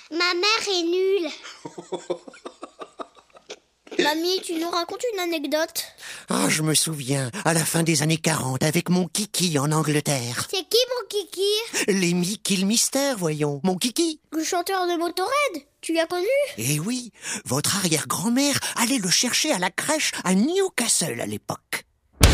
Ma mère est nulle. Mamie, tu nous racontes une anecdote? Ah, je me souviens, à la fin des années 40, avec mon Kiki en Angleterre. C'est qui mon Kiki? Les Mickey Mystère, voyons. Mon Kiki. Le chanteur de Motorhead, tu l'as connu? Eh oui, votre arrière-grand-mère allait le chercher à la crèche à Newcastle à l'époque.